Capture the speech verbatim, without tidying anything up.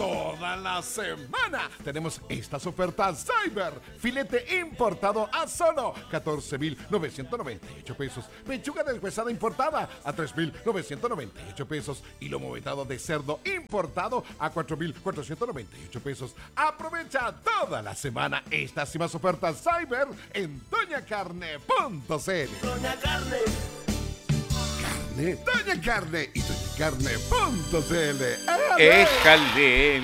Toda la semana tenemos estas ofertas Cyber. Filete importado a solo catorce mil novecientos noventa y ocho pesos. Pechuga deshuesada importada a tres mil novecientos noventa y ocho pesos. Y lomo vetado de cerdo importado a cuatro mil cuatrocientos noventa y ocho pesos. Aprovecha toda la semana estas y más ofertas Cyber en doña carne punto c l. Doña Carne. Doña Carne y doña carne punto c l. Éjale.